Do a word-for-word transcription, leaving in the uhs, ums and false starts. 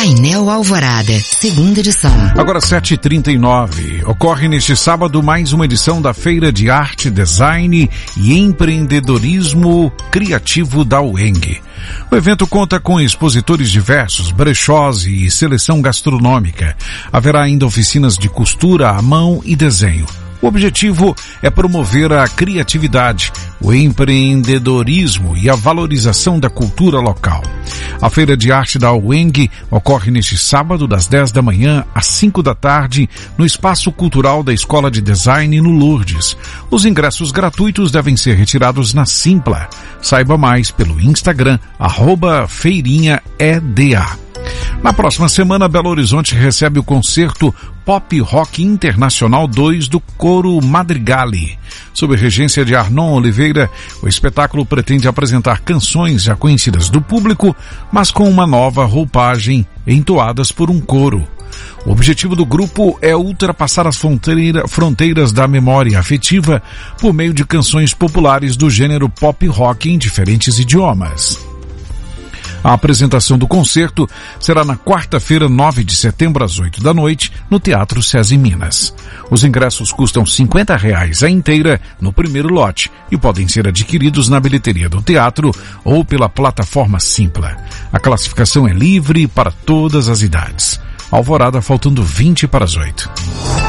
Painel Alvorada, segunda edição. Agora sete e trinta e nove. Ocorre neste sábado mais uma edição da Feira de Arte, Design e Empreendedorismo Criativo da U E N G. O evento conta com expositores diversos, brechós e seleção gastronômica. Haverá ainda oficinas de costura à mão e desenho. O objetivo é promover a criatividade, o empreendedorismo e a valorização da cultura local. A Feira de Arte da U E N G ocorre neste sábado, das dez da manhã às cinco da tarde, no Espaço Cultural da Escola de Design, no Lourdes. Os ingressos gratuitos devem ser retirados na Simpla. Saiba mais pelo Instagram, arroba feirinha E D A. Na próxima semana, Belo Horizonte recebe o concerto Pop Rock Internacional dois do Coro Madrigali. Sob a regência de Arnon Oliveira, o espetáculo pretende apresentar canções já conhecidas do público, mas com uma nova roupagem, entoadas por um coro. O objetivo do grupo é ultrapassar as fronteira, fronteiras da memória afetiva por meio de canções populares do gênero pop rock em diferentes idiomas. A apresentação do concerto será na quarta-feira, nove de setembro, às oito da noite, no Teatro SESI Minas. Os ingressos custam cinquenta reais a inteira no primeiro lote e podem ser adquiridos na bilheteria do teatro ou pela plataforma Simpla. A classificação é livre para todas as idades. Alvorada, faltando vinte para as oito.